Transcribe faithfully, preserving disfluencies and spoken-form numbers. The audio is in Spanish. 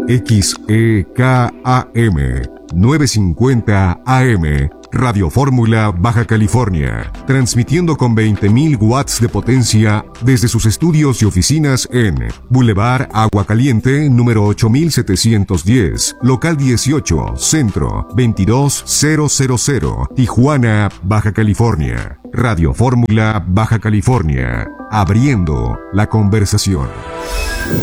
X E K A M novecientos cincuenta A M, Radio Fórmula, Baja California, transmitiendo con veinte mil watts de potencia desde sus estudios y oficinas en Boulevard Agua Caliente, número ocho mil setecientos diez, local dieciocho, Centro, veintidós mil, Tijuana, Baja California. Radio Fórmula, Baja California, abriendo la conversación.